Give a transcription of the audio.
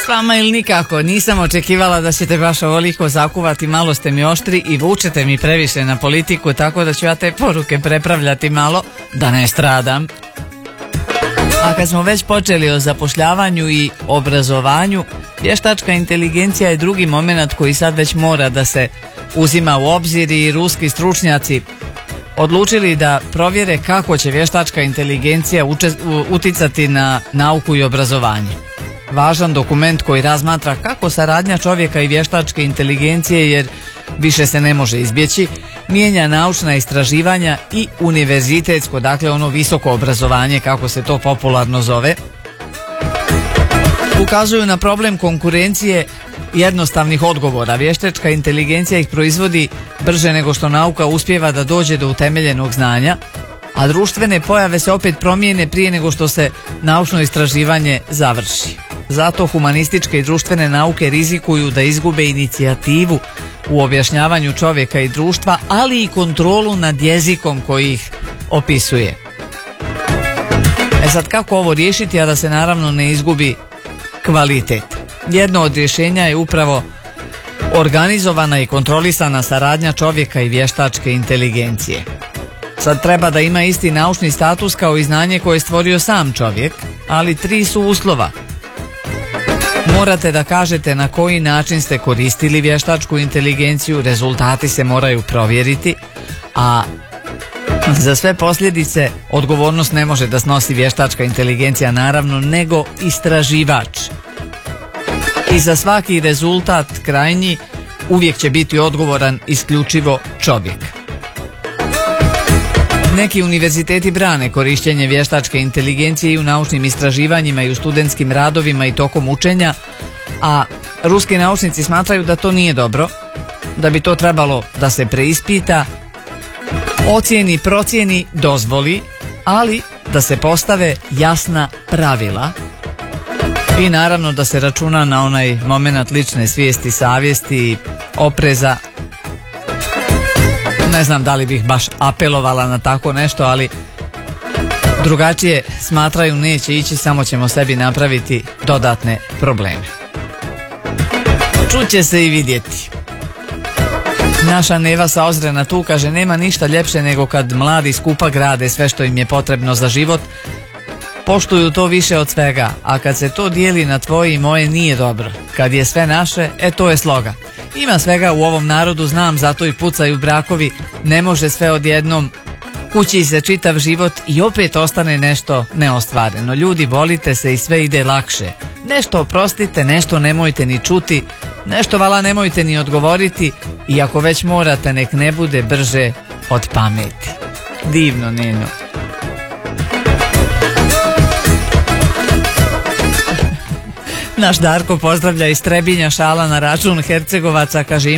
S vama ili nikako, nisam očekivala da ćete baš ovoliko zakuvati, malo ste mi oštri i vučete mi previše na politiku, tako da ću ja te poruke prepravljati malo, da ne stradam. A kad smo već počeli o zapošljavanju i obrazovanju, vještačka inteligencija je drugi moment koji sad već mora da se uzima u obzir i ruski stručnjaci odlučili da provjere kako će vještačka inteligencija uticati na nauku i obrazovanje. Važan dokument koji razmatra kako saradnja čovjeka i vještačke inteligencije, jer više se ne može izbjeći, mijenja naučna istraživanja i univerzitetsko, dakle ono visoko obrazovanje kako se to popularno zove, ukazuju na problem konkurencije jednostavnih odgovora. Vještačka inteligencija ih proizvodi brže nego što nauka uspijeva da dođe do utemeljenog znanja, a društvene pojave se opet promijene prije nego što se naučno istraživanje završi. Zato humanističke i društvene nauke rizikuju da izgube inicijativu u objašnjavanju čovjeka i društva, ali i kontrolu nad jezikom koji ih opisuje. Sad, kako ovo riješiti, a da se naravno ne izgubi kvalitet? Jedno od rješenja je upravo organizovana i kontrolisana saradnja čovjeka i vještačke inteligencije. Sad treba da ima isti naučni status kao i znanje koje je stvorio sam čovjek, ali 3 su uslova. Morate da kažete na koji način ste koristili vještačku inteligenciju, rezultati se moraju provjeriti, a za sve posljedice odgovornost ne može da snosi vještačka inteligencija naravno, nego istraživač. I za svaki rezultat krajnji uvijek će biti odgovoran isključivo čovjek. Neki univerziteti brane korištenje vještačke inteligencije i u naučnim istraživanjima i u studentskim radovima i tokom učenja, a ruski naučnici smatraju da to nije dobro, da bi to trebalo da se preispita, ocijeni, procijeni, dozvoli, ali da se postave jasna pravila i naravno da se računa na onaj moment lične svijesti, savjesti, opreza. Ne znam da li bih baš apelovala na tako nešto, ali drugačije smatraju neće ići, samo ćemo sebi napraviti dodatne probleme. Čuće se i vidjeti. Naša Neva Saozrena tu kaže: nema ništa ljepše nego kad mladi skupa grade sve što im je potrebno za život, poštuju to više od svega, a kad se to dijeli na tvoje i moje nije dobro. Kad je sve naše, to je sloga. Ima svega u ovom narodu, znam, zato i pucaju brakovi, ne može sve odjednom, kući se čitav život i opet ostane nešto neostvareno. Ljudi, volite se i sve ide lakše. Nešto oprostite, nešto nemojte ni čuti, nešto vala nemojte ni odgovoriti, i ako već morate, nek ne bude brže od pameti. Divno, Neno. Naš Darko pozdravlja iz Trebinja, šala na račun Hercegovaca, kaže: